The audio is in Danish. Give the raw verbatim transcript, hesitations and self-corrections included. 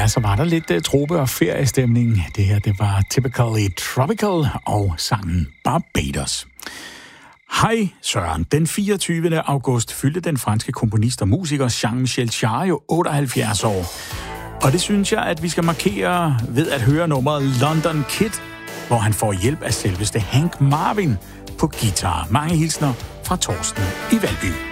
Ja, så var der lidt uh, trope- og feriestemning. Det her, det var Typically Tropical og sangen Barbados. Hej Søren. Den fireogtyvende august fyldte den franske komponist og musiker Jean-Michel Jarre jo otteoghalvfjerds år. Og det synes jeg, at vi skal markere ved at høre nummeret London Kid, hvor han får hjælp af selveste Hank Marvin på guitar. Mange hilsner fra Torsten i Valby.